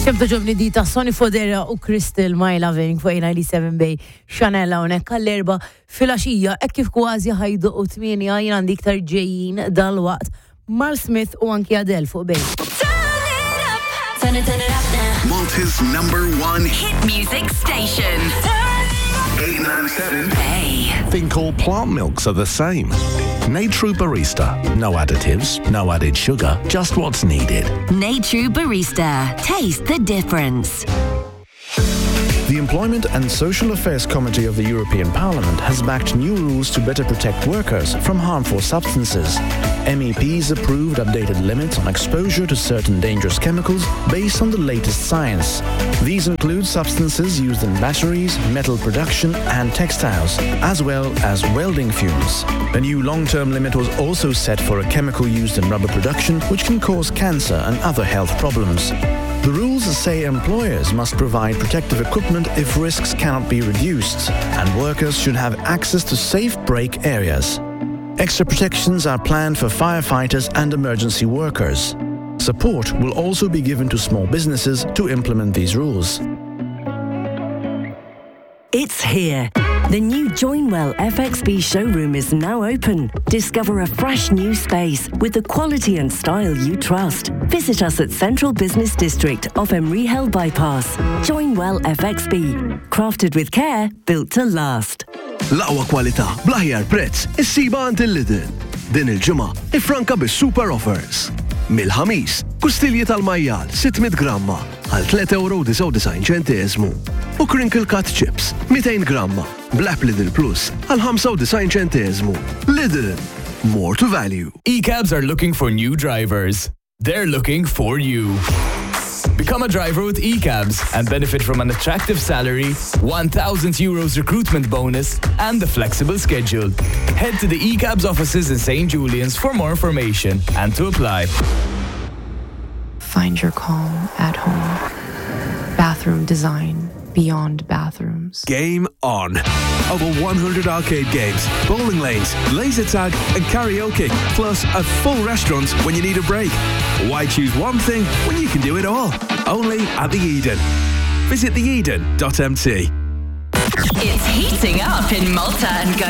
Xemta ġobni di ta' Sonny Fodera u Crystal My Loving fuq 97 Bay Chanel hawnhekk għall-erba' filgħaxija hekk kif kważi ħajdu u 8 jien għandi iktar ġejjin dal-waqt Mal Smith u anki Adele fuq Bay. Turn it up now. Malta's #1 Hit music station. 897 Bay. Think all plant milks are the same. Natrue Barista. No additives, no added sugar, just what's needed. Natrue Barista. Taste the difference. The Employment and Social Affairs Committee of the European Parliament has backed new rules to better protect workers from harmful substances. MEPs approved updated limits on exposure to certain dangerous chemicals based on the latest science. These include substances used in batteries, metal production and textiles, as well as welding fumes. A new long-term limit was also set for a chemical used in rubber production which can cause cancer and other health problems. The rules say employers must provide protective equipment if risks cannot be reduced, and workers should have access to safe break areas. Extra protections are planned for firefighters and emergency workers. Support will also be given to small businesses to implement these rules. It's here. The new Joinwell FXB showroom is now open. Discover a fresh new space with the quality and style you trust. Visit us at Central Business District off Emry Hill Bypass. Joinwell FXB. Crafted with care, built to last. L-aqwa kwalità bl-aħjar prezz issiba għand il-Lidl. Din il-ġimgħa ifranka bis-super offers. Mill-ħamis, kustilji tal-majjal 600 gramma għal €3.99 u crinkle cut chips 200 gramma bl-app Lidl Plus għal 95 ċentesmu. Lidl, more to value. eCabs are looking for new drivers. They're looking for you. Become a driver with eCabs and benefit from an attractive salary, €1,000 recruitment bonus, and a flexible schedule. Head to the eCabs offices in St. Julian's for more information and to apply. Find your calm at home. Bathroom design beyond bathrooms. Game on. Over 100 arcade games, bowling lanes, laser tag and karaoke, plus a full restaurant when you need a break. Why choose one thing when you can do it all? Only at the Eden. Visit theeden.mt. It's heating up in Malta and Go